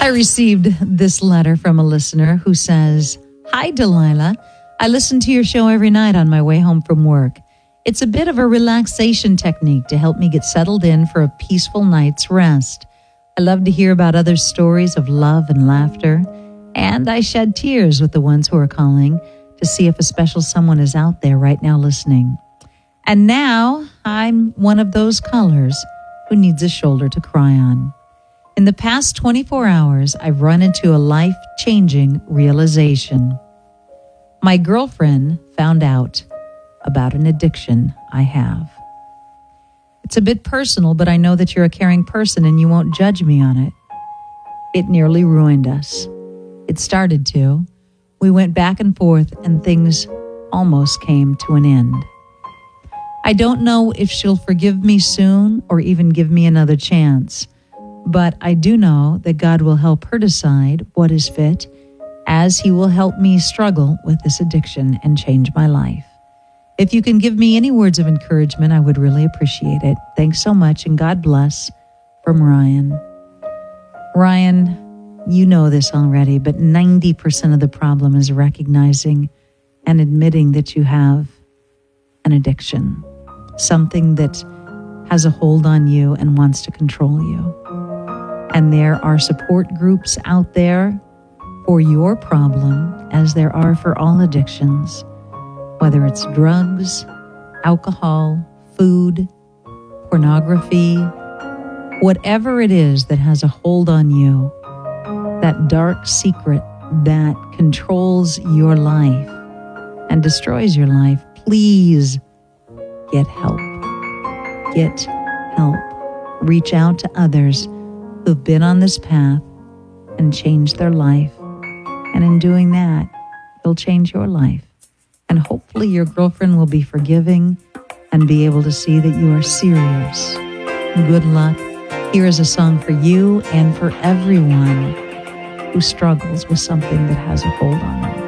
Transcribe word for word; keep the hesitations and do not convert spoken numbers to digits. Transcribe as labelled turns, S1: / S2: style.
S1: I received this letter from a listener who says, "Hi, Delilah. I listen to your show every night on my way home from work. It's a bit of a relaxation technique to help me get settled in for a peaceful night's rest. I love to hear about others' stories of love and laughter, and I shed tears with the ones who are calling to see if a special someone is out there right now listening. And now I'm one of those callers who needs a shoulder to cry on. In the past twenty-four hours, I've run into a life-changing realization. My girlfriend found out about an addiction I have. It's a bit personal, but I know that you're a caring person and you won't judge me on it. It nearly ruined us. It started to. We went back and forth and things almost came to an end. I don't know if she'll forgive me soon or even give me another chance, but I do know that God will help her decide what is fit, as He will help me struggle with this addiction and change my life. If you can give me any words of encouragement, I would really appreciate it. Thanks so much, and God bless. From Ryan. Ryan, you know this already, but ninety percent of the problem is recognizing and admitting that you have an addiction, something that has a hold on you and wants to control you. And there are support groups out there for your problem, as there are for all addictions, whether it's drugs, alcohol, food, pornography, whatever it is that has a hold on you, that dark secret that controls your life and destroys your life, please get help. Get help. Reach out to others who've been on this path and changed their life. And in doing that, it'll change your life. And hopefully your girlfriend will be forgiving and be able to see that you are serious. Good luck. Here is a song for you and for everyone who struggles with something that has a hold on them.